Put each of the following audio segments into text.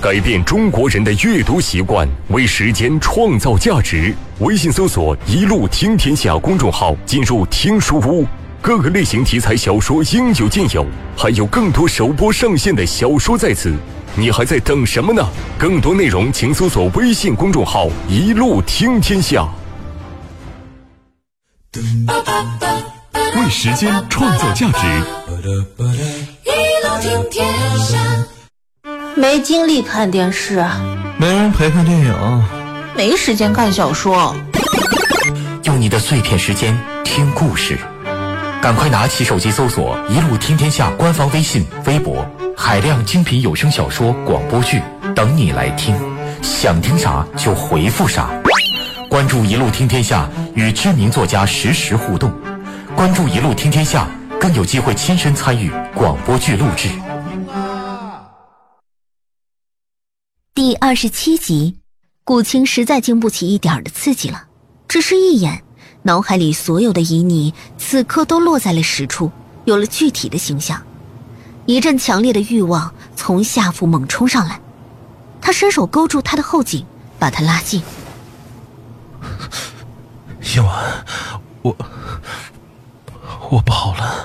改变中国人的阅读习惯，为时间创造价值。微信搜索“一路听天下”公众号，进入听书屋，各个类型题材小说应有尽有，还有更多首播上线的小说在此。你还在等什么呢？更多内容请搜索微信公众号“一路听天下”。为时间创造价值， 一路听天下。 没精力看电视， 没人陪看电影， 没时间看小说。 用你的碎片时间听故事，赶快拿起手机搜索“一路听天下”官方微信、微博，海量精品有声小说、广播剧等你来听，想听啥就回复啥。关注“一路听天下”，与知名作家实时互动。关注“一路听天下”，更有机会亲身参与广播剧录制。 第27集，顾青实在经不起一点的刺激了，只是一眼，脑海里所有的旖旎此刻都落在了实处，有了具体的形象。一阵强烈的欲望从下腹猛冲上来，他伸手勾住他的后颈，把他拉近。 夜晚，我不好了。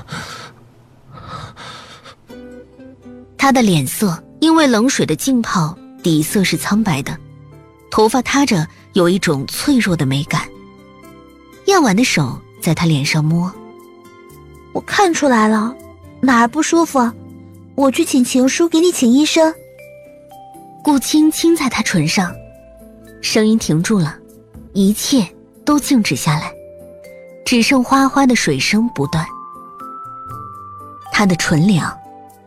他的脸色因为冷水的浸泡，底色是苍白的，头发塌着，有一种脆弱的美感。夜晚的手在他脸上摸。 我看出来了，哪儿不舒服？我去请情书给你请医生。 顾青亲在他唇上，声音停住了，一切都静止下来，只剩哗哗的水声不断。他的唇凉，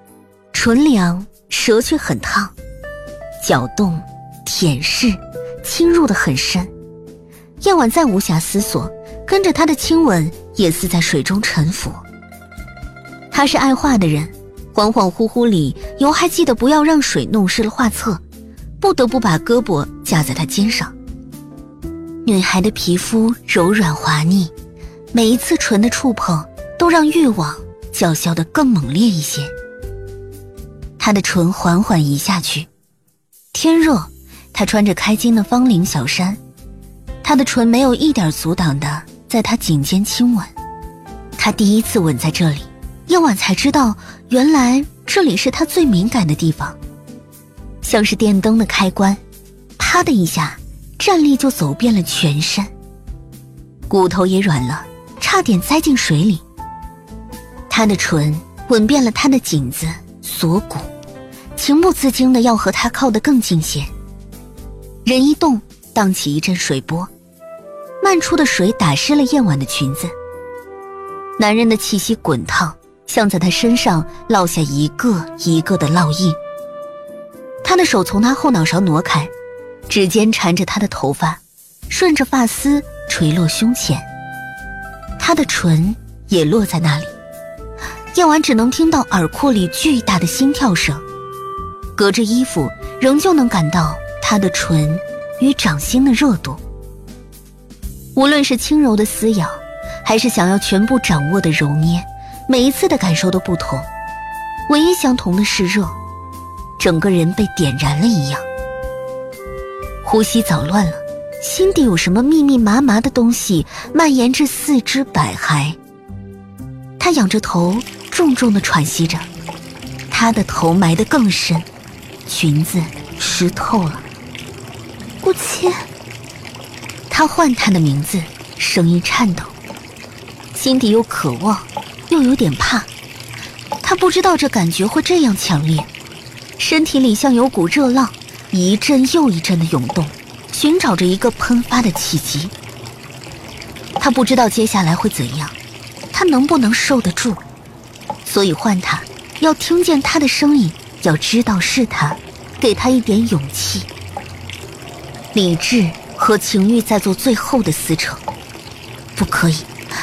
舌却很烫，搅动、舔舐、侵入得很深。夜晚再无暇思索，跟着他的亲吻也似在水中沉浮。他是爱画的人，恍恍惚惚里犹还记得不要让水弄湿了画册，不得不把胳膊架在他肩上。女孩的皮肤柔软滑腻，每一次唇的触碰都让欲望叫嚣得更猛烈一些。他的唇缓缓移下去，天热，他穿着开襟的方领小衫，他的唇没有一点阻挡的在他颈间亲吻。他第一次吻在这里，夜晚才知道，原来这里是他最敏感的地方，像是电灯的开关，啪的一下，战力就走遍了全身，骨头也软了，差点栽进水里。他的唇吻遍了他的颈子、锁骨，情不自禁的要和他靠得更近些。人一动，荡起一阵水波，漫出的水打湿了夜晚的裙子。男人的气息滚烫，像在他身上烙下一个一个的烙印。他的手从他后脑勺挪开，指尖缠着他的头发，顺着发丝垂落胸前。他的唇也落在那里，夜晚只能听到耳廓里巨大的心跳声，隔着衣服仍旧能感到他的唇与掌心的热度。无论是轻柔的撕咬，还是想要全部掌握的揉捏，每一次的感受都不同，唯一相同的是热，整个人被点燃了一样。呼吸早乱了，心底有什么密密麻麻的东西蔓延至四肢百骸。他仰着头，重重地喘息着，他的头埋得更深，裙子湿透了。 顾青， 他唤他的名字，声音颤抖，心底又渴望，又有点怕。他不知道这感觉会这样强烈，身体里像有股热浪，一阵又一阵的涌动，寻找着一个喷发的契机。他不知道接下来会怎样，他能不能受得住，所以唤他，要听见他的声音，要知道是他，给他一点勇气。理智和情欲在做最后的撕扯，不可以，